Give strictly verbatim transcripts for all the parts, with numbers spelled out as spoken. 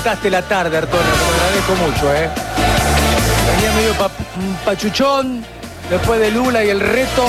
levantaste la tarde, Artonio, te lo agradezco mucho, ¿eh? Venía medio pa pachuchón, después de Lula y el reto,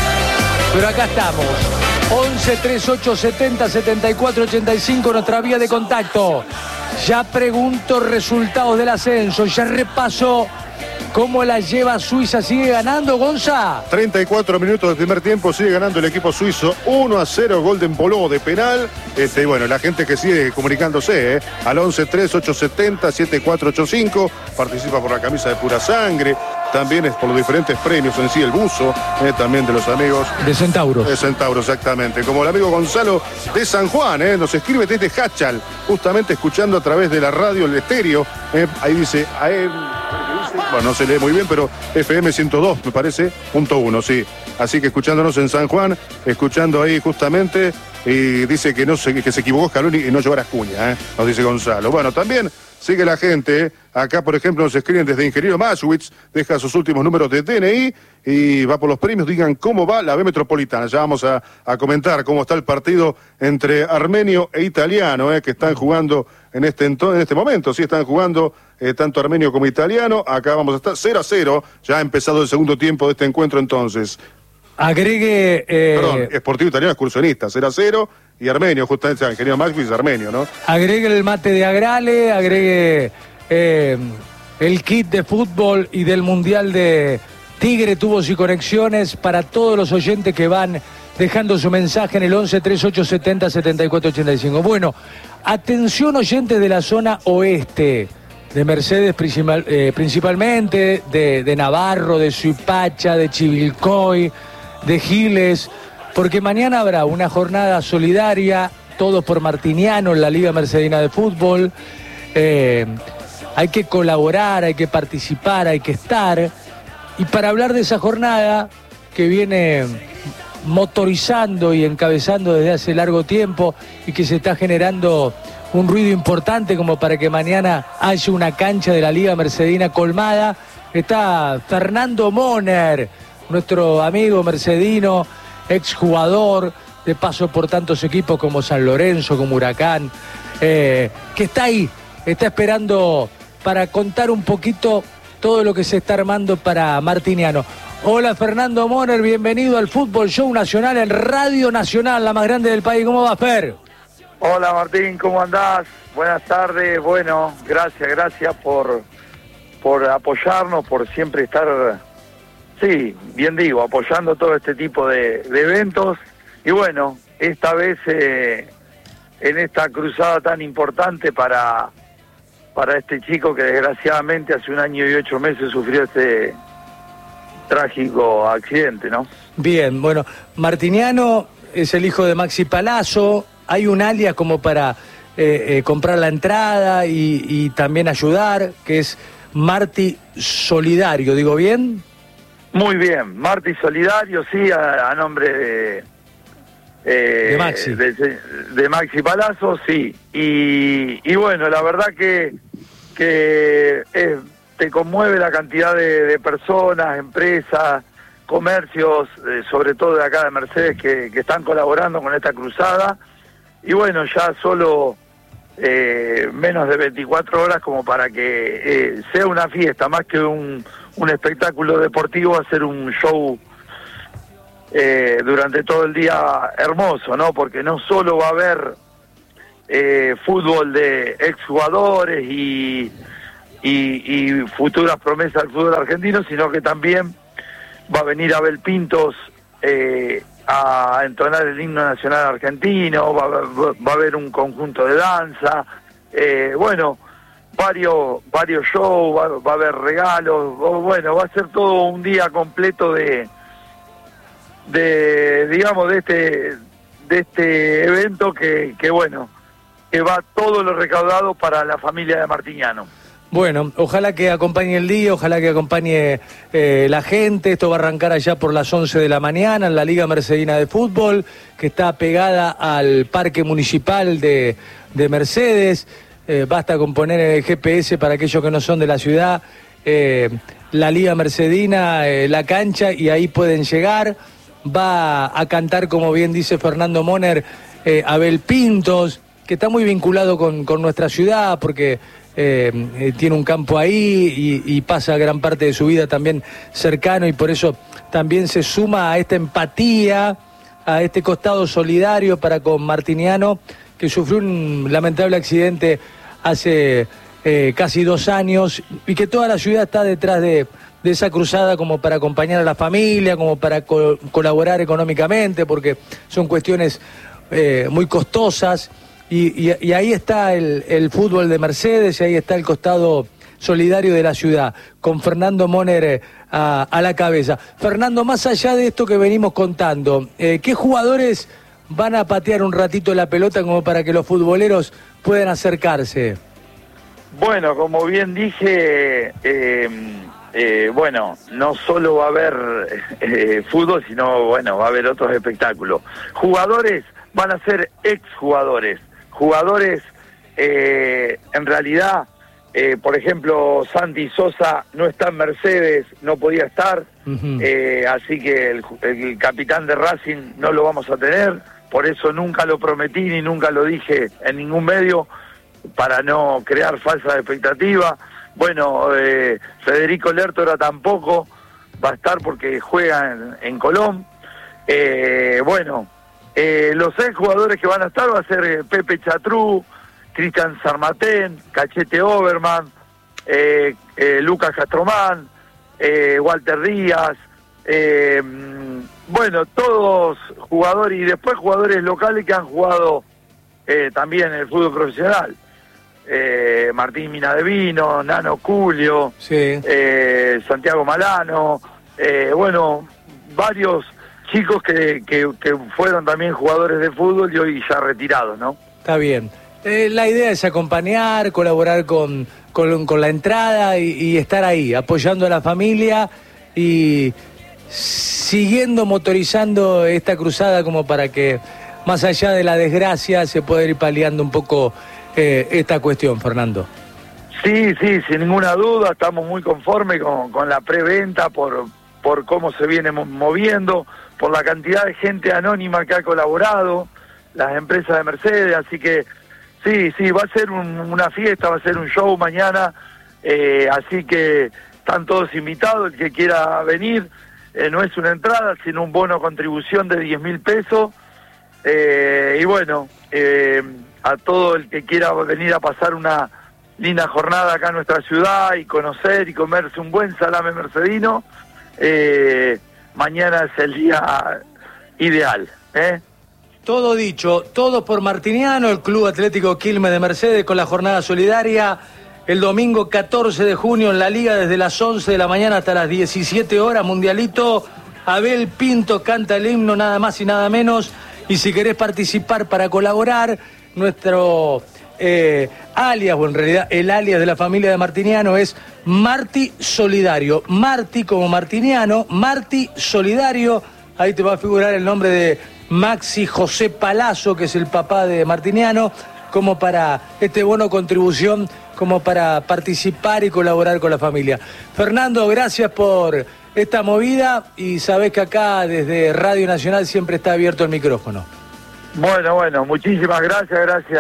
pero acá estamos. once, treinta y ocho, setenta, setenta y cuatro, ochenta y cinco, nuestra vía de contacto. Ya pregunto resultados del ascenso, ya repaso cómo la lleva Suiza. ¿Sigue ganando, Gonza? treinta y cuatro minutos del primer tiempo, sigue ganando el equipo suizo uno a cero, gol de Embolo de penal. Este, y bueno, la gente que sigue comunicándose, ¿eh? Al once, treinta y ocho, setenta, setenta y cuatro, ochenta y cinco, participa por la camisa de Pura Sangre. También es por los diferentes premios en sí, el buzo, eh, también de los amigos. De Centauros. De Centauros, exactamente. Como el amigo Gonzalo de San Juan, eh, nos escribe desde Hachal, justamente escuchando a través de la radio, el estéreo. Eh, ahí dice, a él, bueno, no se lee muy bien, pero F M ciento dos, me parece, punto uno, sí. Así que escuchándonos en San Juan, escuchando ahí justamente, y dice que, no se, que se equivocó Scaloni y no llevar a Acuña, eh, nos dice Gonzalo. Bueno, también sigue la gente, eh. Acá, por ejemplo, nos escriben desde Ingeniero Maschwitz, deja sus últimos números de D N I y va por los premios. Digan cómo va la B Metropolitana. Ya vamos a, a comentar cómo está el partido entre armenio e italiano, eh, que están jugando en este, en este momento. Sí, están jugando eh, tanto armenio como italiano. Acá vamos a estar cero a cero. Ya ha empezado el segundo tiempo de este encuentro entonces. Agregue... Eh... Perdón, Sportivo Italiano excursionista, cero a cero. Y armenio, justamente, el ingeniero Maschwitz es armenio, ¿no? Agregue el mate de Agrale, agregue eh, el kit de fútbol y del Mundial de Tigre, Tubos y Conexiones para todos los oyentes que van dejando su mensaje en el once, treinta y ocho, setenta, setenta y cuatro, ochenta y cinco. Bueno, atención oyentes de la zona oeste, de Mercedes principal, eh, principalmente, de, de Navarro, de Suipacha, de Chivilcoy, de Giles, porque mañana habrá una jornada solidaria, todos por Martiniano en la Liga Mercedina de Fútbol. Eh, hay que colaborar, hay que participar, hay que estar. Y para hablar de esa jornada que viene motorizando y encabezando desde hace largo tiempo y que se está generando un ruido importante como para que mañana haya una cancha de la Liga Mercedina colmada, está Fernando Moner, nuestro amigo mercedino, exjugador, de paso por tantos equipos como San Lorenzo, como Huracán, eh, que está ahí, está esperando para contar un poquito todo lo que se está armando para Martiniano. Hola Fernando Moner, bienvenido al Fútbol Show Nacional en Radio Nacional, la más grande del país. ¿Cómo va, Fer? Hola Martín, ¿cómo andás? Buenas tardes, bueno, gracias, gracias por, por apoyarnos, por siempre estar... Sí, bien digo, apoyando todo este tipo de, de eventos. Y bueno, esta vez eh, en esta cruzada tan importante para, para este chico que desgraciadamente hace un año y ocho meses sufrió este trágico accidente, ¿no? Bien, bueno, Martiniano es el hijo de Maxi Palazzo. Hay un alias como para eh, eh, comprar la entrada y, y también ayudar, que es Marti Solidario, ¿digo bien? Muy bien, Marti Solidario, sí, a, a nombre de, eh, de Maxi. De, de Maxi Palazzo, sí. Y, y bueno, la verdad que, que es, te conmueve la cantidad de, de personas, empresas, comercios, eh, sobre todo de acá de Mercedes, que, que están colaborando con esta cruzada. Y bueno, ya solo eh, menos de veinticuatro horas como para que eh, sea una fiesta, más que un... un espectáculo deportivo, hacer un show eh, durante todo el día hermoso, ¿no? Porque no solo va a haber eh, fútbol de exjugadores y, y, y futuras promesas del fútbol argentino, sino que también va a venir Abel Pintos eh, a entonar el himno nacional argentino, va, va, va a haber un conjunto de danza, eh, bueno... varios varios shows, va, va a haber regalos, bueno, va a ser todo un día completo de de digamos de este de este evento que, que bueno, que va todo lo recaudado para la familia de Martiniano. Bueno, ojalá que acompañe el día, ojalá que acompañe eh, la gente. Esto va a arrancar allá por las once de la mañana en la Liga Mercedina de Fútbol, que está pegada al Parque Municipal de, de Mercedes. Eh, basta con poner el G P S para aquellos que no son de la ciudad, eh, la Liga Mercedina, eh, la cancha, y ahí pueden llegar. Va a cantar, como bien dice Fernando Moner, eh, Abel Pintos, que está muy vinculado con, con nuestra ciudad, porque eh, eh, tiene un campo ahí y, y pasa gran parte de su vida también cercano, y por eso también se suma a esta empatía, a este costado solidario para con Martiniano, que sufrió un lamentable accidente hace eh, casi dos años, y que toda la ciudad está detrás de, de esa cruzada como para acompañar a la familia, como para co colaborar económicamente, porque son cuestiones eh, muy costosas, y, y, y ahí está el, el fútbol de Mercedes, y ahí está el costado solidario de la ciudad, con Fernando Moner eh, a, a la cabeza. Fernando, más allá de esto que venimos contando, eh, ¿qué jugadores van a patear un ratito la pelota como para que los futboleros puedan acercarse? Bueno, como bien dije, eh, eh, bueno, no solo va a haber eh, fútbol, sino, bueno, va a haber otros espectáculos. Jugadores van a ser exjugadores, jugadores, eh, en realidad, eh, por ejemplo, Santi Sosa no está en Mercedes, no podía estar, uh-huh. eh, así que el, el capitán de Racing no lo vamos a tener, por eso nunca lo prometí ni nunca lo dije en ningún medio, para no crear falsas expectativas. Bueno, eh, Federico Lertora tampoco va a estar porque juega en, en Colón. Eh, bueno, eh, los seis jugadores que van a estar va a ser eh, Pepe Chatrú, Cristian Sarmatén, Cachete Oberman, eh, eh, Lucas Castromán, eh, Walter Díaz, eh, bueno, todos jugadores, y después jugadores locales que han jugado eh, también en el fútbol profesional. Eh, Martín Minadevino, Nano Culio, sí. eh, Santiago Malano, eh, bueno, varios chicos que, que, que fueron también jugadores de fútbol y hoy ya retirados, ¿no? Está bien. Eh, la idea es acompañar, colaborar con, con, con la entrada y, y estar ahí, apoyando a la familia y siguiendo motorizando esta cruzada como para que, más allá de la desgracia, se pueda ir paliando un poco Eh, esta cuestión, Fernando. Sí, sí, sin ninguna duda, estamos muy conformes con, con la preventa, por, por cómo se viene moviendo, por la cantidad de gente anónima que ha colaborado, las empresas de Mercedes, así que sí, sí, va a ser un, una fiesta, va a ser un show mañana, eh, así que están todos invitados, el que quiera venir, eh, no es una entrada, sino un bono contribución de diez mil pesos, eh, y bueno, eh, a todo el que quiera venir a pasar una linda jornada acá en nuestra ciudad y conocer y comerse un buen salame mercedino, eh, mañana es el día ideal, ¿eh? Todo dicho, todo por Martiniano, el Club Atlético Quilmes de Mercedes, con la jornada solidaria el domingo catorce de junio en la Liga, desde las once de la mañana hasta las diecisiete horas, Mundialito. Abel Pinto canta el himno, nada más y nada menos, y si querés participar para colaborar, nuestro eh, alias, o en realidad el alias de la familia de Martiniano es Marti Solidario. Marti como Martiniano, Marti Solidario. Ahí te va a figurar el nombre de Maxi José Palazzo, que es el papá de Martiniano, como para este bono contribución, como para participar y colaborar con la familia. Fernando, gracias por esta movida, y sabés que acá desde Radio Nacional siempre está abierto el micrófono. Bueno, bueno, muchísimas gracias, gracias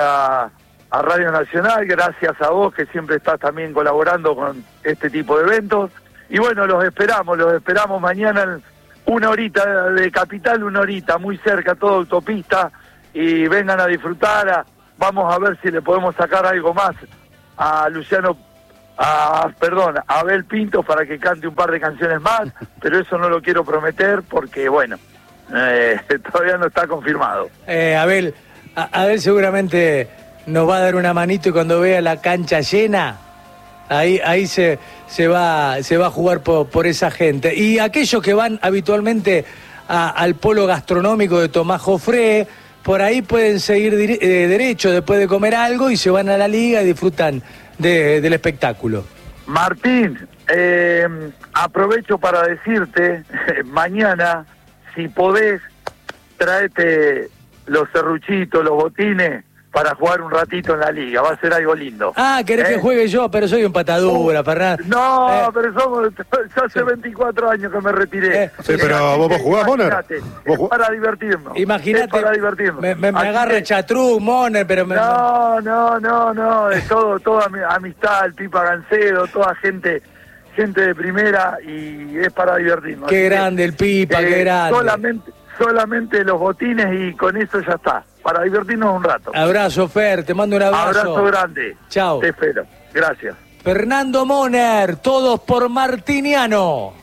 a Radio Nacional, gracias a vos que siempre estás también colaborando con este tipo de eventos. Y bueno, los esperamos, los esperamos mañana, una horita de Capital, una horita, muy cerca, toda autopista, y vengan a disfrutar. A, vamos a ver si le podemos sacar algo más a Luciano, a, perdón, a Abel Pinto para que cante un par de canciones más, pero eso no lo quiero prometer porque, bueno, Eh, todavía no está confirmado. Eh, Abel, a, Abel seguramente nos va a dar una manito, y cuando vea la cancha llena, ahí, ahí se, se, va, se va a jugar por, por esa gente. Y aquellos que van habitualmente a, al polo gastronómico de Tomás Jofré, por ahí pueden seguir dire, eh, derecho después de comer algo y se van a la liga y disfrutan de, del espectáculo. Martín, eh, aprovecho para decirte, mañana, si podés, traete los serruchitos, los botines, para jugar un ratito en la liga, va a ser algo lindo. Ah, querés ¿Eh? que juegue yo, pero soy un patadura, Fernando. No, eh. pero somos, yo hace veinticuatro años que me retiré. Eh. Sí, pero vos, vos jugás, Moner. Es para divertirnos. Imagínate. Es para divertirnos. Me, me, me agarra que... Chatrú, Moner, pero me... No, no, no, no, es todo, toda amistad, el Pipa Gancedo, toda gente... gente de primera y es para divertirnos. Qué Así grande que, el Pipa, eh, qué grande. Solamente, solamente los botines y con eso ya está, para divertirnos un rato. Abrazo, Fer, te mando un abrazo. Abrazo grande. Chao. Te espero. Gracias. Fernando Moner, todos por Martiniano.